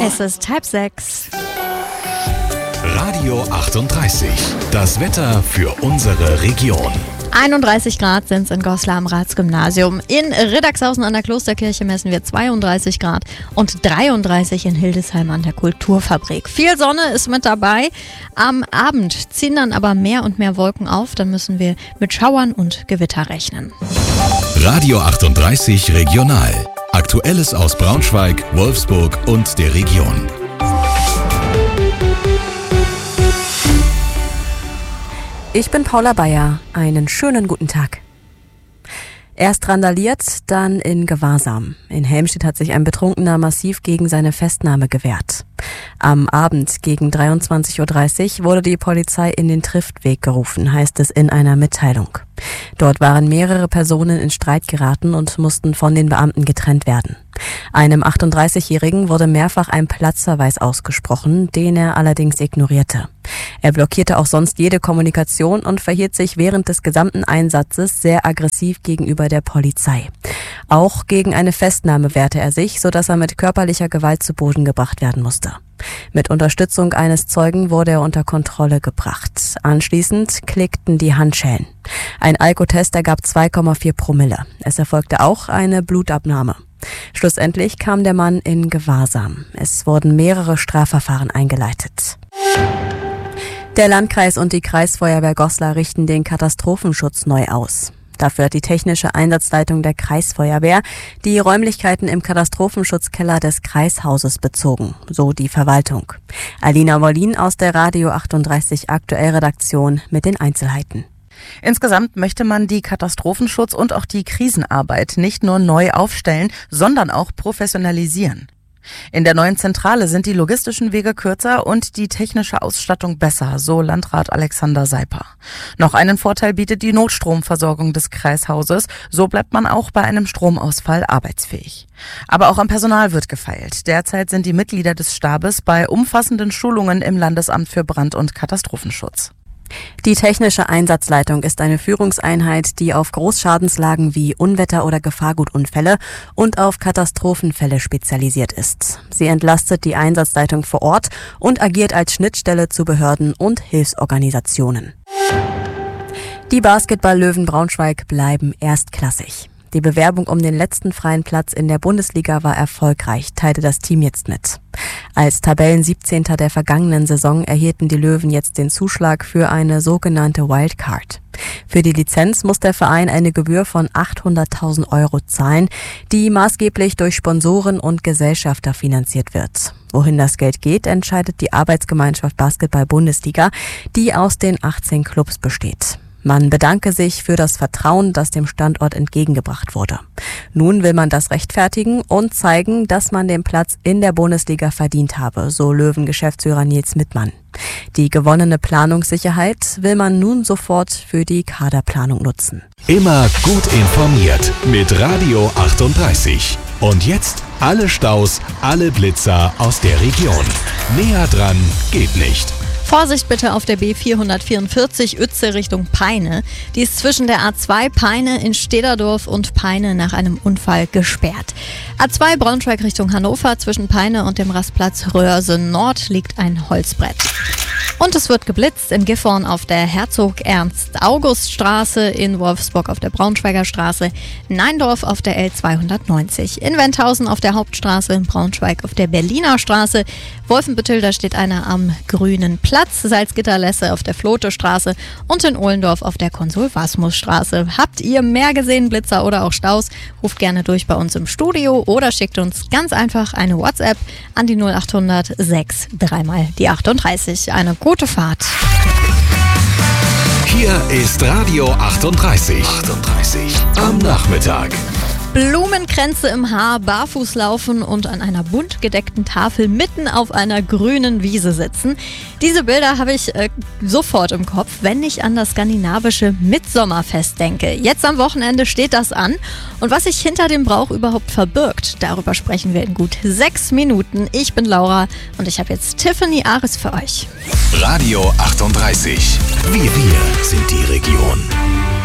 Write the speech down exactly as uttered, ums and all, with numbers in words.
Es ist halb sechs. Radio achtunddreißig. Das Wetter für unsere Region. einunddreißig Grad sind es in Goslar am Ratsgymnasium. In Riddagshausen an der Klosterkirche messen wir zweiunddreißig Grad und dreiunddreißig in Hildesheim an der Kulturfabrik. Viel Sonne ist mit dabei. Am Abend ziehen dann aber mehr und mehr Wolken auf. Dann müssen wir mit Schauern und Gewitter rechnen. Radio achtunddreißig Regional. Aktuelles aus Braunschweig, Wolfsburg und der Region. Ich bin Paula Bayer. Einen schönen guten Tag. Erst randaliert, dann in Gewahrsam. In Helmstedt hat sich ein Betrunkener massiv gegen seine Festnahme gewehrt. Am Abend gegen dreiundzwanzig Uhr dreißig wurde die Polizei in den Triftweg gerufen, heißt es in einer Mitteilung. Dort waren mehrere Personen in Streit geraten und mussten von den Beamten getrennt werden. Einem achtunddreißigjährigen wurde mehrfach ein Platzverweis ausgesprochen, den er allerdings ignorierte. Er blockierte auch sonst jede Kommunikation und verhielt sich während des gesamten Einsatzes sehr aggressiv gegenüber der Polizei. Auch gegen eine Festnahme wehrte er sich, sodass er mit körperlicher Gewalt zu Boden gebracht werden musste. Mit Unterstützung eines Zeugen wurde er unter Kontrolle gebracht. Anschließend klickten die Handschellen. Ein Alkotest ergab zwei Komma vier Promille. Es erfolgte auch eine Blutabnahme. Schlussendlich kam der Mann in Gewahrsam. Es wurden mehrere Strafverfahren eingeleitet. Der Landkreis und die Kreisfeuerwehr Goslar richten den Katastrophenschutz neu aus. Dafür hat die technische Einsatzleitung der Kreisfeuerwehr die Räumlichkeiten im Katastrophenschutzkeller des Kreishauses bezogen, so die Verwaltung. Alina Wollin aus der Radio achtunddreißig Aktuell Redaktion mit den Einzelheiten. Insgesamt möchte man die Katastrophenschutz und auch die Krisenarbeit nicht nur neu aufstellen, sondern auch professionalisieren. In der neuen Zentrale sind die logistischen Wege kürzer und die technische Ausstattung besser, so Landrat Alexander Seiper. Noch einen Vorteil bietet die Notstromversorgung des Kreishauses, so bleibt man auch bei einem Stromausfall arbeitsfähig. Aber auch am Personal wird gefeilt. Derzeit sind die Mitglieder des Stabes bei umfassenden Schulungen im Landesamt für Brand- und Katastrophenschutz. Die technische Einsatzleitung ist eine Führungseinheit, die auf Großschadenslagen wie Unwetter- oder Gefahrgutunfälle und auf Katastrophenfälle spezialisiert ist. Sie entlastet die Einsatzleitung vor Ort und agiert als Schnittstelle zu Behörden und Hilfsorganisationen. Die Basketball-Löwen Braunschweig bleiben erstklassig. Die Bewerbung um den letzten freien Platz in der Bundesliga war erfolgreich, teilte das Team jetzt mit. Als Tabellensiebzehnter der vergangenen Saison erhielten die Löwen jetzt den Zuschlag für eine sogenannte Wildcard. Für die Lizenz muss der Verein eine Gebühr von achthunderttausend Euro zahlen, die maßgeblich durch Sponsoren und Gesellschafter finanziert wird. Wohin das Geld geht, entscheidet die Arbeitsgemeinschaft Basketball-Bundesliga, die aus den achtzehn Clubs besteht. Man bedanke sich für das Vertrauen, das dem Standort entgegengebracht wurde. Nun will man das rechtfertigen und zeigen, dass man den Platz in der Bundesliga verdient habe, so Löwen-Geschäftsführer Nils Mittmann. Die gewonnene Planungssicherheit will man nun sofort für die Kaderplanung nutzen. Immer gut informiert mit Radio achtunddreißig. Und jetzt alle Staus, alle Blitzer aus der Region. Näher dran geht nicht. Vorsicht bitte auf der B vierhundertvierundvierzig Uetze Richtung Peine. Die ist zwischen der A zwei Peine in Stederdorf und Peine nach einem Unfall gesperrt. A zwei Braunschweig Richtung Hannover, zwischen Peine und dem Rastplatz Röhrsen Nord liegt ein Holzbrett. Und es wird geblitzt in Gifhorn auf der Herzog-Ernst-August-Straße, in Wolfsburg auf der Braunschweiger Straße, Neindorf auf der L zweihundertneunzig, in Wenthausen auf der Hauptstraße, in Braunschweig auf der Berliner Straße, Wolfenbüttel, da steht einer am Grünen Platz, Salzgitter-Lesse auf der Flote-Straße und in Ohlendorf auf der Konsul-Wasmus-Straße. Habt ihr mehr gesehen, Blitzer oder auch Staus? Ruft gerne durch bei uns im Studio oder schickt uns ganz einfach eine WhatsApp an die null achthundert sechs dreimal die achtunddreißig. Eine gute Fahrt. Hier ist Radio achtunddreißig. achtunddreißig am Nachmittag. Blumenkränze im Haar, barfuß laufen und an einer bunt gedeckten Tafel mitten auf einer grünen Wiese sitzen. Diese Bilder habe ich äh, sofort im Kopf, wenn ich an das skandinavische Mitsommerfest denke. Jetzt am Wochenende steht das an. Und was sich hinter dem Brauch überhaupt verbirgt, darüber sprechen wir in gut sechs Minuten. Ich bin Laura und ich habe jetzt Tiffany Ares für euch. Radio achtunddreißig. Wir, wir sind die Region.